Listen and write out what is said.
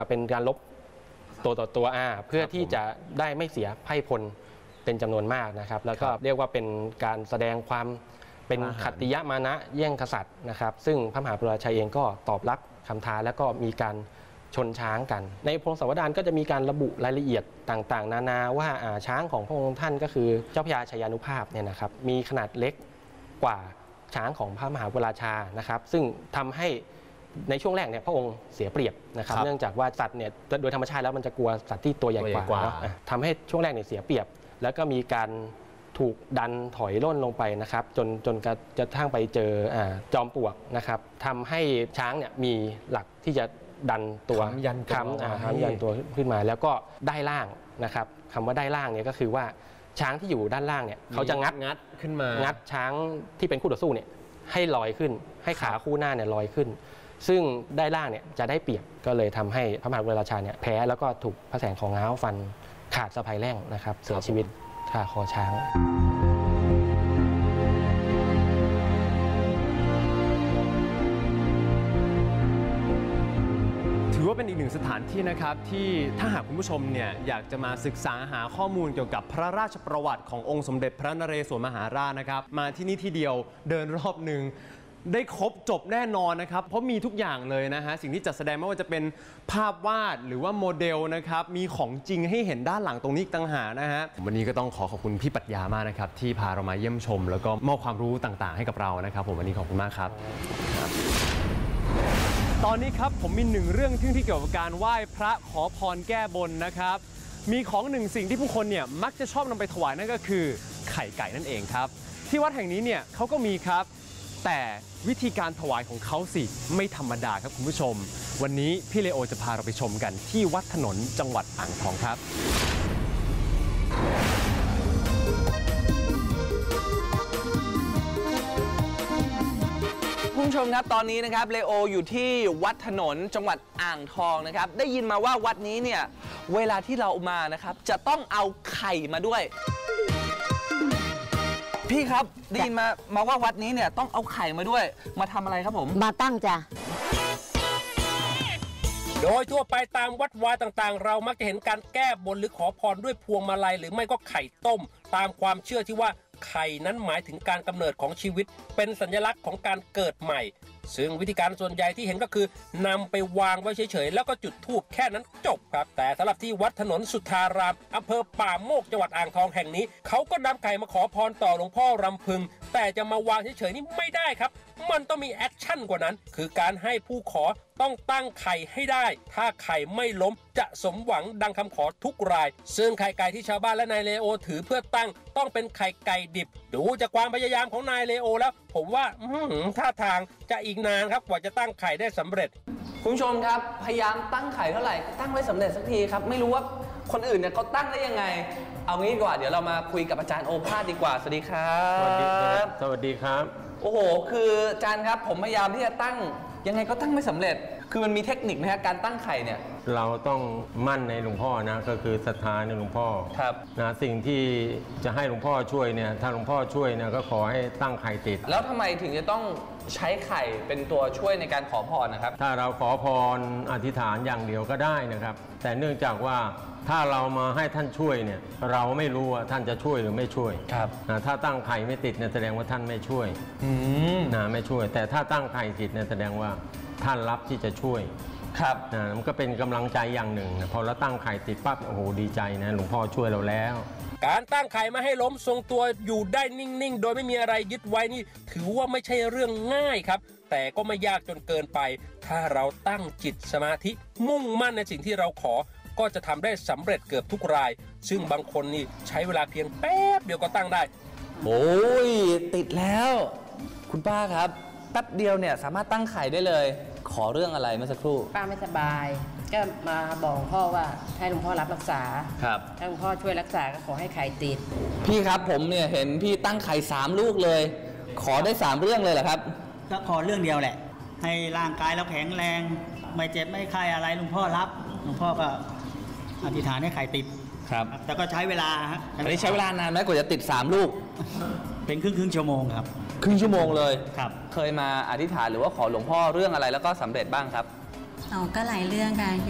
เป็นการลบตัวต่อตัวเพื่อที่จะได้ไม่เสียไพร่พลเป็นจำนวนมากนะครับแล้วก็เรียกว่าเป็นการแสดงความเป็นขัตติยมานะแย่งกษัตริย์นะครับซึ่งพระมหาปุราชัยเองก็ตอบรับคำท้าแล้วก็มีการชนช้างกันในพงศาวดารก็จะมีการระบุรายละเอียดต่างๆนานาว่าช้างของพระองค์ท่านก็คือเจ้าพระยาชัยานุภาพเนี่ยนะครับมีขนาดเล็กกว่าช้างของพระมหาปุราชานะครับซึ่งทำให้ในช่วงแรกเนี่ยพระองค์เสียเปรียบนะครับเนื่องจากว่าสัตว์เนี่ยโดยธรรมชาติแล้วมันจะกลัวสัตว์ที่ตัวใหญ่กว่าทำให้ช่วงแรกเนี่ยเสียเปรียบแล้วก็มีการถูกดันถอยร่นลงไปนะครับจนจะทั้งไปเจอจอมปลวกนะครับทำให้ช้างเนี่ยมีหลักที่จะดันตัวค้ำยันตัวขึ้นมาแล้วก็ได้ล่างนะครับคำว่าได้ล่างเนี่ยก็คือว่าช้างที่อยู่ด้านล่างเนี่ยเขาจะงัดขึ้นมางัดช้างที่เป็นคู่ต่อสู้เนี่ยให้ลอยขึ้นให้ขาคู่หน้าเนี่ยลอยขึ้นซึ่งได้ล่างเนี่ยจะได้เปรียบก็เลยทำให้พระมหาปุราชาเนี่ยแพ้แล้วก็ถูกพระแสงของง้าวฟันขาดสะพายแร่งนะครับเสียชีวิตคาคอช้างถือว่าเป็นอีกหนึ่งสถานที่นะครับที่ถ้าหากคุณผู้ชมเนี่ยอยากจะมาศึกษาหาข้อมูลเกี่ยวกับพระราชประวัติขององค์สมเด็จพระนเรศวรมหาราชนะครับมาที่นี่ที่เดียวเดินรอบหนึ่งได้ครบจบแน่นอนนะครับเพราะมีทุกอย่างเลยนะฮะสิ่งที่จัดแสดงไม่ว่าจะเป็นภาพวาดหรือว่าโมเดลนะครับมีของจริงให้เห็นด้านหลังตรงนี้ต่างหากนะฮะวันนี้ก็ต้องขอบคุณพี่ปรัชญามากนะครับที่พาเรามาเยี่ยมชมแล้วก็มอบความรู้ต่างๆให้กับเรานะครับผมวันนี้ขอบคุณมากครับตอนนี้ครับผมมีหนึ่งเรื่องที่เกี่ยวกับการไหว้พระขอพรแก้บนนะครับมีของหนึ่งสิ่งที่ผู้คนเนี่ยมักจะชอบนำไปถวายนั่นก็คือไข่ไก่นั่นเองครับที่วัดแห่งนี้เนี่ยเขาก็มีครับแต่วิธีการถวายของเขาสิไม่ธรรมดาครับคุณผู้ชมวันนี้พี่เลโอจะพาเราไปชมกันที่วัดถนนจังหวัดอ่างทองครับคุณผู้ชมครับตอนนี้นะครับเลโออยู่ที่วัดถนนจังหวัดอ่างทองนะครับได้ยินมาว่าวัดนี้เนี่ยเวลาที่เรามานะครับจะต้องเอาไข่มาด้วยพี่ครับได้ยินมาว่าวัดนี้เนี่ยต้องเอาไข่มาด้วยมาทำอะไรครับผมมาตั้งจ้ะโดยทั่วไปตามวัดวาต่างๆเรามักจะเห็นการแก้บนหรือขอพรด้วยพวงมาลัยหรือไม่ก็ไข่ต้มตามความเชื่อที่ว่าไข่นั้นหมายถึงการกำเนิดของชีวิตเป็นสัญลักษณ์ของการเกิดใหม่ซึ่งวิธีการส่วนใหญ่ที่เห็นก็คือนำไปวางไว้เฉยๆแล้วก็จุดธูปแค่นั้นจบครับแต่สำหรับที่วัดถนนสุทธารามอำเภอป่าโมกจังหวัดอ่างทองแห่งนี้เขาก็นำไข่มาขอพรต่อหลวงพ่อรำพึงแต่จะมาวางเฉยๆนี่ไม่ได้ครับมันต้องมีแอคชั่นกว่านั้นคือการให้ผู้ขอต้องตั้งไข่ให้ได้ถ้าไข่ไม่ล้มจะสมหวังดังคำขอทุกรายซึ่งไข่ไก่ที่ชาวบ้านและนายเลโอถือเพื่อตั้งต้องเป็นไข่ไก่ดิบดูจากความพยายามของนายเลโอแล้วผมว่าท่าทางจะอีกนานครับกว่าจะตั้งไข่ได้สำเร็จคุณผู้ชมครับพยายามตั้งไข่เท่าไหร่ตั้งไม่สำเร็จสักทีครับไม่รู้ว่าคนอื่นเนี่ยเขาตั้งได้ยังไงเอางี้ดีกว่าเดี๋ยวเรามาคุยกับอาจารย์โอภาสดีกว่าสวัสดีครับสวัสดีครับสวัสดีครับโอ้โหคืออาจารย์ครับผมพยายามที่จะตั้งยังไงก็ตั้งไม่สำเร็จคือมันมีเทคนิคไหมครับการตั้งไข่เนี่ยเราต้องมั่นในหลวงพ่อนะก็คือศรัทธาในหลวงพ่อครับนะสิ่งที่จะให้หลวงพ่อช่วยเนี่ยถ้าหลวงพ่อช่วยเนี่ยก็ขอให้ตั้งไข่ติดแล้วทำไมถึงจะต้องใช้ไข่เป็นตัวช่วยในการขอพรนะครับถ้าเราขอพรอธิษฐานอย่างเดียวก็ได้นะครับแต่เนื่องจากว่าถ้าเรามาให้ท่านช่วยเนี่ยเราไม่รู้ว่าท่านจะช่วยหรือไม่ช่วยครับถ้าตั้งไข่ไม่ติดเนี่ยแสดงว่าท่านไม่ช่วยไม่ช่วยแต่ถ้าตั้งไข่ติดเนี่ยแสดงว่าท่านรับที่จะช่วยครับมันก็เป็นกำลังใจอย่างหนึ่งนะพอเราตั้งไข่ติดปั๊บโอ้โหดีใจนะหลวงพ่อช่วยเราแล้วการตั้งไข่มาให้ล้มทรงตัวอยู่ได้นิ่งๆโดยไม่มีอะไรยึดไว้นี่ถือว่าไม่ใช่เรื่องง่ายครับแต่ก็ไม่ยากจนเกินไปถ้าเราตั้งจิตสมาธิมุ่งมั่นในสิ่งที่เราขอก็จะทำได้สำเร็จเกือบทุกรายซึ่งบางคนนี่ใช้เวลาเพียงแป๊บเดียวก็ตั้งได้โอ้ยติดแล้วคุณป้าครับแป๊บเดียวเนี่ยสามารถตั้งไข่ได้เลยขอเรื่องอะไรเมื่อสักครู่ป้าไม่สบายก็มาบอกพ่อว่าให้หลวงพ่อรับรักษาครับถ้าหลวงพ่อช่วยรักษาก็ขอให้ไข่ติดพี่ครับผมเนี่ยเห็นพี่ตั้งไข่3 ลูกเลยขอได้3 เรื่องเลยเหรอครับก็ขอเรื่องเดียวแหละให้ร่างกายเราแข็งแรงไม่เจ็บไม่ไข้อะไรหลวงพ่อรับหลวงพ่อก็อธิษฐานให้ไข่ติดครับแต่ก็ใช้เวลาฮะอันนี้ใช้เวลานานไหมกว่าจะติด3 ลูกเป็นครึ่งชั่วโมงครับครึ่งชั่วโมงเลยครับเคยมาอธิษฐานหรือว่าขอหลวงพ่อเรื่องอะไรแล้วก็สำเร็จบ้างครับก็หลายเรื่องค่ะ